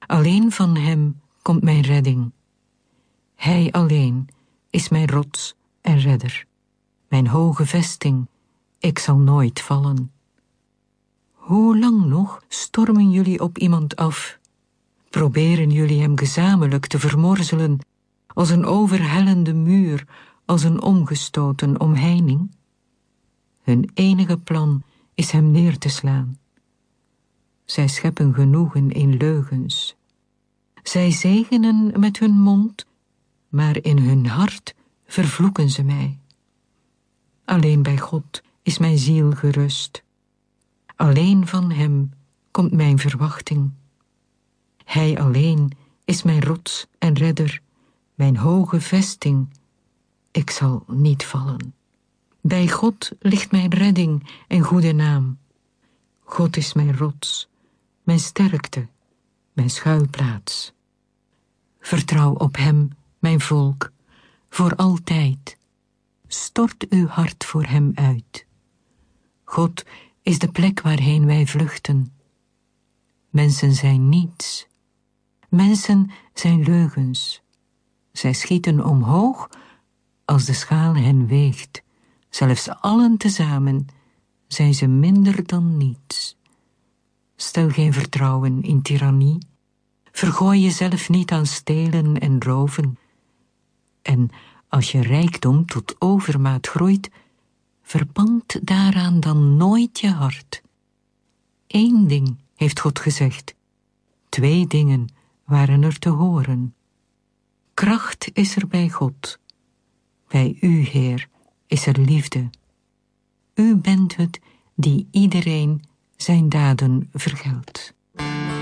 Alleen van hem komt mijn redding. Hij alleen is mijn rots en redder, mijn hoge vesting, ik zal nooit vallen. Hoe lang nog stormen jullie op iemand af? Proberen jullie hem gezamenlijk te vermorzelen, als een overhellende muur, als een omgestoten omheining? Hun enige plan is hem neer te slaan. Zij scheppen genoegen in leugens. Zij zegenen met hun mond, maar in hun hart vervloeken ze mij. Alleen bij God is mijn ziel gerust. Alleen van hem komt mijn verwachting. Hij alleen is mijn rots en redder, mijn hoge vesting. Ik zal niet vallen. Bij God ligt mijn redding en goede naam. God is mijn rots, mijn sterkte, mijn schuilplaats. Vertrouw op hem, mijn volk, voor altijd. Stort uw hart voor hem uit. God is de plek waarheen wij vluchten. Mensen zijn niets. Mensen zijn leugens. Zij schieten omhoog als de schaal hen weegt. Zelfs allen tezamen zijn ze minder dan niets. Stel geen vertrouwen in tirannie. Vergooi jezelf niet aan stelen en roven. En als je rijkdom tot overmaat groeit, verband daaraan dan nooit je hart. 1 ding heeft God gezegd. 2 dingen waren er te horen. Kracht is er bij God. Bij u, Heer, is er liefde. U bent het die iedereen zijn daden vergeldt.